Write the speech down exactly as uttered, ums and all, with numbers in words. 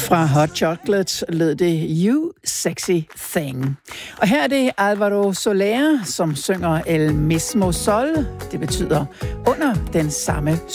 Fra Hot Chocolate lød det You Sexy Thing. Og her er det Alvaro Soler, som synger El Mismo Sol. Det betyder under den samme